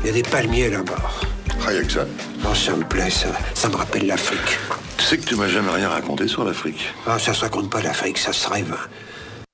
Il y a des palmiers là-bas. Ah, y a que ça. Oh, ça me plaît, ça me rappelle l'Afrique. Tu sais que tu m'as jamais rien raconté sur l'Afrique. Ah, ça se raconte pas l'Afrique, ça se rêve.